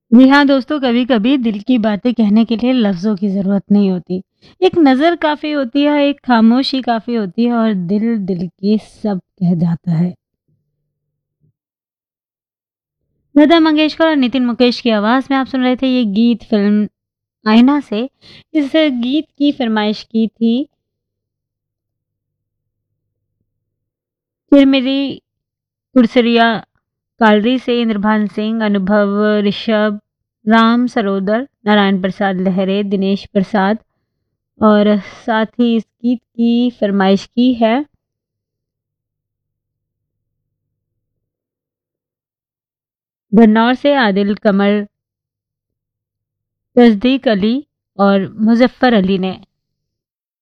जी हाँ दोस्तों, कभी-कभी दिल की बातें कहने के लिए लफ्ज़ों की ज़रूरत नहीं होती। एक नज़र काफ़ी होती है, एक खामोशी काफ़ी होती है और दिल दिल की सब कह जाता है। लता मंगेशकर और नितिन मुकेश की आवाज़ में आप सुन रहे थे ये गीत फ़िल्म आईना से। इस गीत की फ़रमाइश की थी चिरमिरी कुरसरिया कालरी से इंद्रभान सिंह, अनुभव ऋषभ, राम सरोदर, नारायण प्रसाद लहरे, दिनेश प्रसाद और साथ ही इस गीत की फ़रमाइश की है गन्नौर से आदिल कमर, तस्दीक अली और मुज़फ़्फ़र अली ने।